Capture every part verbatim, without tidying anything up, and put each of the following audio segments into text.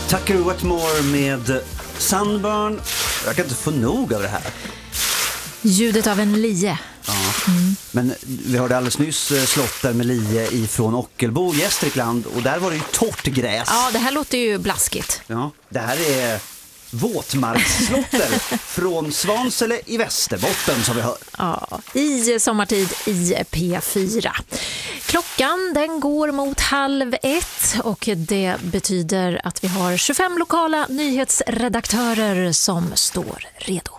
Tucker Wetmore med Sunburn. Jag kan inte få nog av det här. Ljudet av en lie. Ja. Mm. Men vi hörde alldeles nyss Slotter med lie ifrån Ockelbo, Gästrikland. Och där var det ju torrt gräs. Ja, det här låter ju blaskigt. Ja, det här är våtmarksslotter från Svansele i Västerbotten som vi hör. Ja, i sommartid i P fyra. Klockan den går mot halv ett och det betyder att vi har tjugofem lokala nyhetsredaktörer som står redo.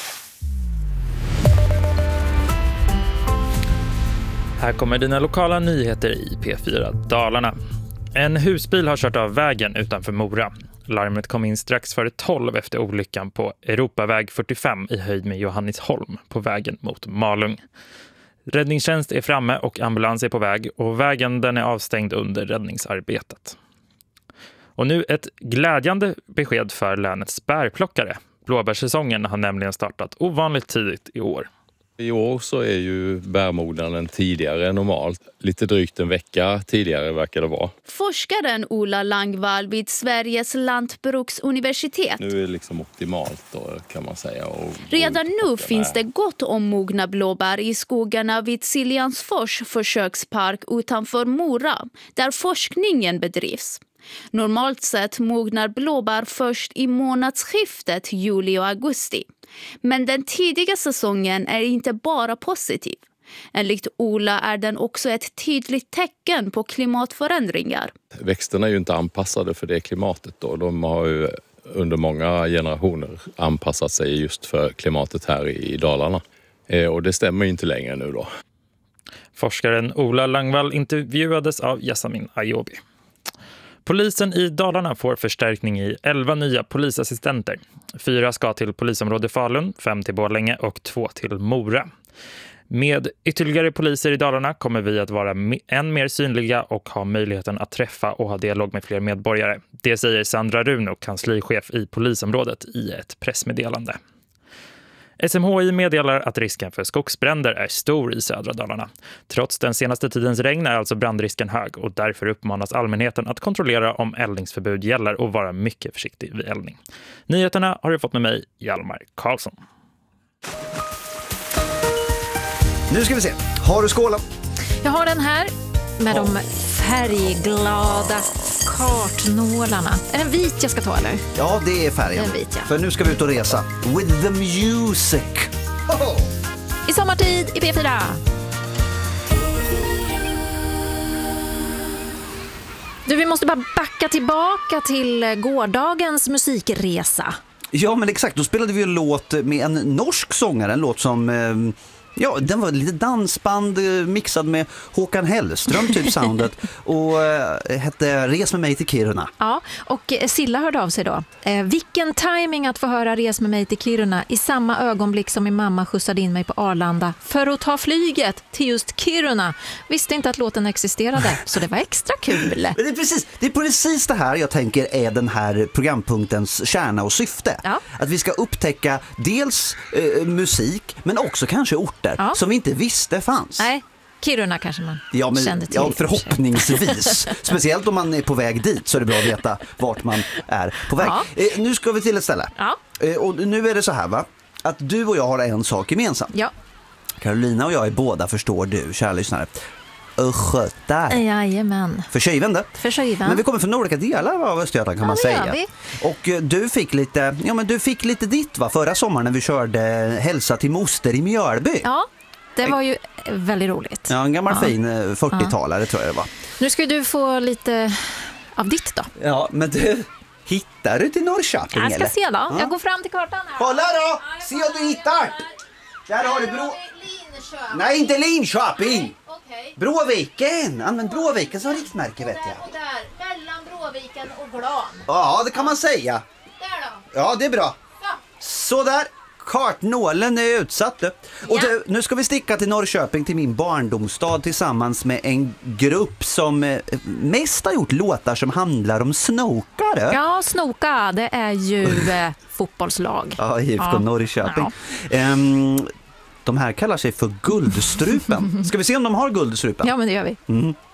Här kommer dina lokala nyheter i P fyra Dalarna. En husbil har kört av vägen utanför Mora. Larmet kom in strax före tolv efter olyckan på Europaväg fyrtiofem i höjd med Johannisholm på vägen mot Malung. Räddningstjänst är framme och ambulans är på väg och vägen den är avstängd under räddningsarbetet. Och nu ett glädjande besked för länets bärplockare. Blåbärssäsongen har nämligen startat ovanligt tidigt i år. I år så är ju bärmognaden tidigare än normalt. Lite drygt en vecka tidigare verkar det vara. Forskaren Ola Langvall vid Sveriges lantbruksuniversitet. Nu är det liksom optimalt då, kan man säga. Och Redan nu finns det gott om mogna blåbär i skogarna vid Siljansfors försökspark utanför Mora, där forskningen bedrivs. Normalt sett mognar blåbär först i månadsskiftet juli och augusti. Men den tidiga säsongen är inte bara positiv. Enligt Ola är den också ett tydligt tecken på klimatförändringar. Växterna är ju inte anpassade för det klimatet då. De har ju under många generationer anpassat sig just för klimatet här i Dalarna. Och det stämmer ju inte längre nu då. Forskaren Ola Langvall intervjuades av Yasamin Ayobi. Polisen i Dalarna får förstärkning i elva nya polisassistenter. Fyra ska till polisområde Falun, fem till Borlänge och två till Mora. Med ytterligare poliser i Dalarna kommer vi att vara än mer synliga och ha möjligheten att träffa och ha dialog med fler medborgare. Det säger Sandra Runo, kanslichef i polisområdet, i ett pressmeddelande. S M H I meddelar att risken för skogsbränder är stor i södra Dalarna. Trots den senaste tidens regn är alltså brandrisken hög och därför uppmanas allmänheten att kontrollera om eldningsförbud gäller och vara mycket försiktig vid eldning. Nyheterna har du fått med mig, Hjalmar Karlsson. Nu ska vi se. Har du skålen? Jag har den här med de färgglada kartnålarna. Är den vit jag ska ta eller? Ja, det är färgen. Den vit, ja. För nu ska vi ut och resa. With the music. Oh! I sommartid i P fyra. Du, vi måste bara backa tillbaka till gårdagens musikresa. Ja, men exakt. Då spelade vi en låt med en norsk sångare. En låt som... Eh, ja, den var lite dansband mixad med Håkan Hellström typ soundet och eh, hette Res med mig till Kiruna. Ja, och Silla hörde av sig då. Eh, vilken timing att få höra Res med mig till Kiruna i samma ögonblick som min mamma skjutsade in mig på Arlanda för att ta flyget till just Kiruna. Visste inte att låten existerade, så det var extra kul. Men det är precis, det är precis det här jag tänker är den här programpunktens kärna och syfte. Ja. Att vi ska upptäcka dels eh, musik men också kanske orter. Ja. Som vi inte visste fanns. Nej, Kiruna kanske man ja, men, kände till. Ja, förhoppningsvis. Speciellt om man är på väg dit så är det bra att veta vart man är på väg. Ja. Eh, nu ska vi till ett ställe. Ja. Eh, och nu är det så här va, att du och jag har en sak gemensamt. Ja. Carolina och jag är båda, förstår du, kära lyssnare, östgötar. Jajamän. För Sjöjvände. För Sjöjvände. Men vi kommer från olika delar av Östergötland kan ja, man säga. Vi. Och du fick lite, ja men du fick lite ditt va förra sommaren när vi körde Hälsa till moster i Mjölby. Ja. Det var ju väldigt roligt. Ja, en gammal ja. fin fyrtiotalare ja. tror jag det var. Nu ska du få lite av ditt då. Ja, men du, hittar du till Norrköping Jag ska eller? se då. Ja. Jag går fram till kartan här. Kolla då! Se om du hittar! Där har du Bro... Nej, inte Linköping! Okay. Bråviken! Använd Bråviken som riksmärke vet jag. Och där, mellan Bråviken och Glan. Ja, det kan man säga. Där då? Ja, det är bra. Ja. Så där. Kartnålen är utsatt. Och ja. du, nu ska vi sticka till Norrköping till min barndomsstad tillsammans med en grupp som eh, mest har gjort låtar som handlar om snokare. Ja, snoka, det är ju eh, fotbollslag. Ja, I F K ja. Norrköping. Ja. Um, de här kallar sig för Guldstrupen. Ska vi se om de har Guldstrupen? Ja, men det gör vi. Mm.